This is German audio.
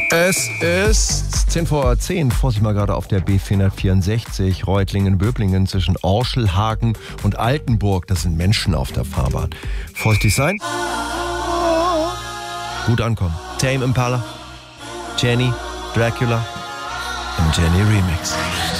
Es ist 10 vor 10, Vorsicht mal gerade auf der B464, Reutlingen-Böblingen zwischen Orschelhagen und Altenburg. Das sind Menschen auf der Fahrbahn. Vorsichtig sein. Gut ankommen. Tame Impala, Jenny, Dracula im Jenny Remix.